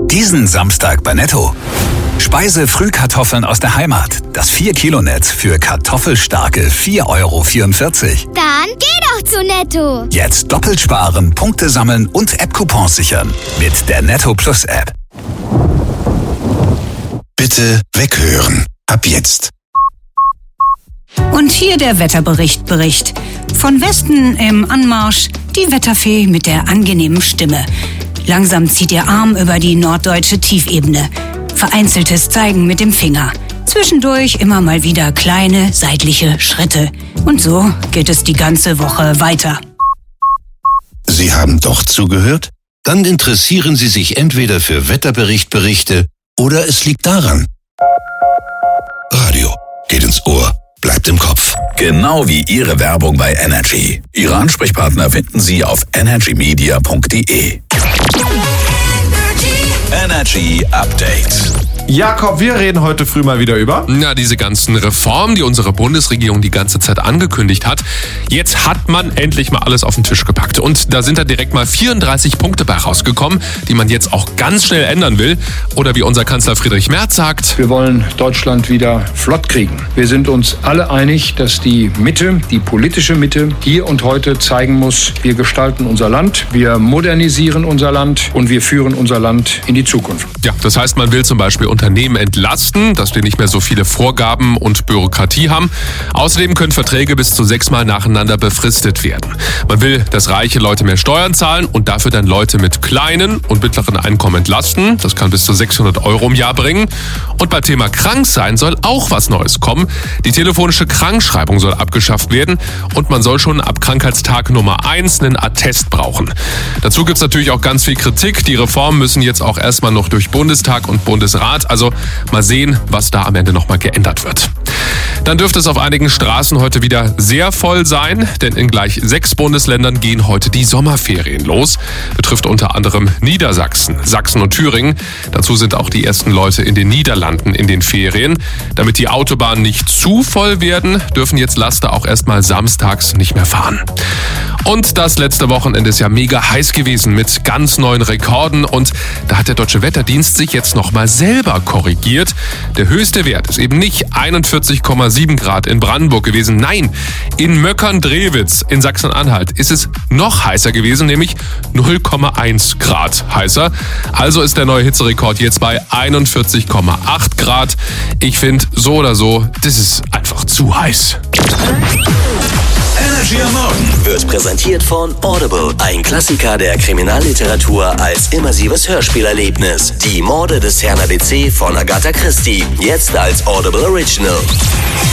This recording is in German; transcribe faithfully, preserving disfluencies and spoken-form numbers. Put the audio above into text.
Diesen Samstag bei Netto. Speise-Frühkartoffeln aus der Heimat. Das vier Kilo Netz für kartoffelstarke vier Euro vierundvierzig. Dann geh doch zu Netto. Jetzt doppelt sparen, Punkte sammeln und App-Coupons sichern. Mit der Netto Plus App. Bitte weghören. Ab jetzt. Und hier der Wetterbericht Bericht. Von Westen im Anmarsch die Wetterfee mit der angenehmen Stimme. Langsam zieht ihr Arm über die norddeutsche Tiefebene. Vereinzeltes Zeigen mit dem Finger. Zwischendurch immer mal wieder kleine seitliche Schritte. Und so geht es die ganze Woche weiter. Sie haben doch zugehört? Dann interessieren Sie sich entweder für Wetterberichtberichte oder es liegt daran. Radio geht ins Ohr, bleibt im Kopf. Genau wie Ihre Werbung bei Energy. Ihre Ansprechpartner finden Sie auf energy media punkt de. Energy Update. Jakob, wir reden heute früh mal wieder über... Na, diese ganzen Reformen, die unsere Bundesregierung die ganze Zeit angekündigt hat. Jetzt hat man endlich mal alles auf den Tisch gepackt. Und da sind da direkt mal vierunddreißig Punkte bei rausgekommen, die man jetzt auch ganz schnell ändern will. Oder wie unser Kanzler Friedrich Merz sagt: Wir wollen Deutschland wieder flott kriegen. Wir sind uns alle einig, dass die Mitte, die politische Mitte, hier und heute zeigen muss, wir gestalten unser Land, wir modernisieren unser Land und wir führen unser Land in die Zukunft. Ja, das heißt, man will zum Beispiel Unternehmen entlasten, dass wir nicht mehr so viele Vorgaben und Bürokratie haben. Außerdem können Verträge bis zu sechsmal nacheinander befristet werden. Man will, dass reiche Leute mehr Steuern zahlen und dafür dann Leute mit kleinen und mittleren Einkommen entlasten. Das kann bis zu sechshundert Euro im Jahr bringen. Und beim Thema Kranksein soll auch was Neues kommen. Die telefonische Krankschreibung soll abgeschafft werden und man soll schon ab Krankheitstag Nummer eins einen Attest brauchen. Dazu gibt's natürlich auch ganz viel Kritik. Die Reformen müssen jetzt auch erstmal noch durch Bundestag und Bundesrat. Also mal sehen, was da am Ende nochmal geändert wird. Dann dürfte es auf einigen Straßen heute wieder sehr voll sein, denn in gleich sechs Bundesländern gehen heute die Sommerferien los. Betrifft unter anderem Niedersachsen, Sachsen und Thüringen. Dazu sind auch die ersten Leute in den Niederlanden in den Ferien. Damit die Autobahnen nicht zu voll werden, dürfen jetzt Laster auch erstmal samstags nicht mehr fahren. Und das letzte Wochenende ist ja mega heiß gewesen mit ganz neuen Rekorden und da hat der Deutsche Wetterdienst sich jetzt nochmal selber korrigiert. Der höchste Wert ist eben nicht einundvierzig Komma sieben Grad in Brandenburg gewesen. Nein, in Möckern-Drewitz in Sachsen-Anhalt ist es noch heißer gewesen, nämlich null Komma eins Grad heißer. Also ist der neue Hitzerekord jetzt bei einundvierzig Komma acht Grad. Ich finde, so oder so, das ist einfach zu heiß. Energy am Morgen Wird präsentiert von Audible, ein Klassiker der Kriminalliteratur als immersives Hörspielerlebnis. Die Morde des Herrn A B C von Agatha Christie, jetzt als Audible Original.